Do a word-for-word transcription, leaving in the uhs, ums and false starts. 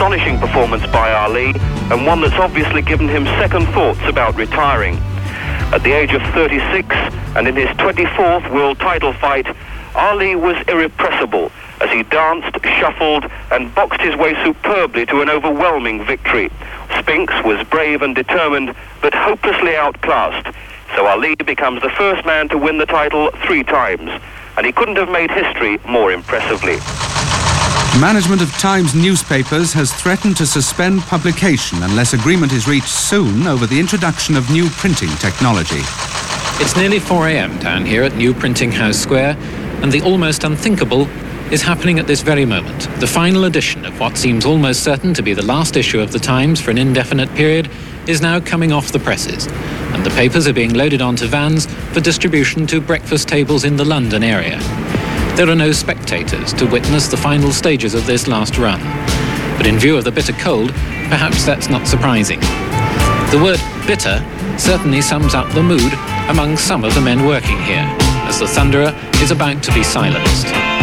astonishing performance by Ali, and one that's obviously given him second thoughts about retiring. At the age of thirty-six, and in his twenty-fourth world title fight, Ali was irrepressible as he danced, shuffled, and boxed his way superbly to an overwhelming victory. Spinks was brave and determined, but hopelessly outclassed. So Ali becomes the first man to win the title three times, and he couldn't have made history more impressively. Management of Times newspapers has threatened to suspend publication unless agreement is reached soon over the introduction of new printing technology. It's nearly four a m down here at New Printing House Square, and the almost unthinkable is happening at this very moment. The final edition of what seems almost certain to be the last issue of the Times for an indefinite period is now coming off the presses, and the papers are being loaded onto vans for distribution to breakfast tables in the London area. There are no spectators to witness the final stages of this last run, but in view of the bitter cold, perhaps that's not surprising. The word bitter certainly sums up the mood among some of the men working here, as the Thunderer is about to be silenced.